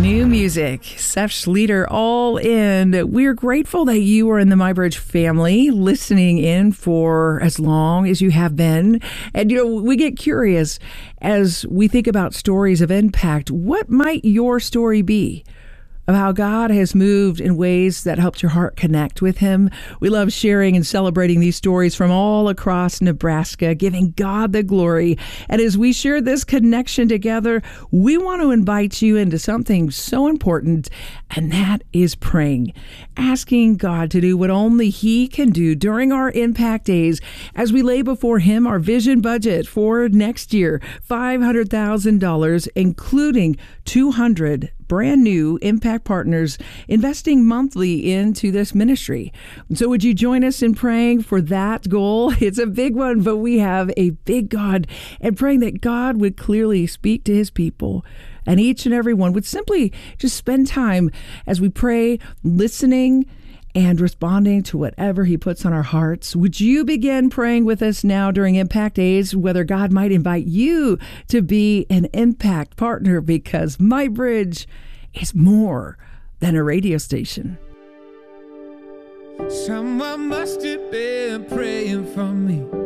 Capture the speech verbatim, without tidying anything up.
New music, Seth Schleter, All In. We're grateful that you are in the MyBridge family, listening in for as long as you have been. And, you know, we get curious as we think about stories of impact. What might your story be of how God has moved in ways that helped your heart connect with Him? We love sharing and celebrating these stories from all across Nebraska, giving God the glory. And as we share this connection together, we want to invite you into something so important, and that is praying, asking God to do what only He can do during our Impact Days as we lay before Him our vision budget for next year, five hundred thousand dollars, including two hundred brand new Impact partners investing monthly into this ministry. So would you join us in praying for that goal? It's a big one, but we have a big God, and praying that God would clearly speak to His people, and each and every one would simply just spend time as we pray, listening and responding to whatever He puts on our hearts. Would you begin praying with us now during Impact Days, whether God might invite you to be an Impact partner, because MyBridge is more than a radio station. Someone must have been praying for me.